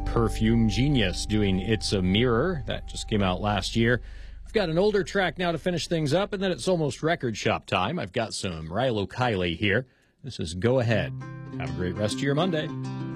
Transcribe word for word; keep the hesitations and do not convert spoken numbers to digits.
Perfume Genius doing It's a Mirror. That just came out last year. I've got an older track now to finish things up, and then it's almost record shop time. I've got some Rilo Kiley here. This is Go Ahead. Have a great rest of your Monday.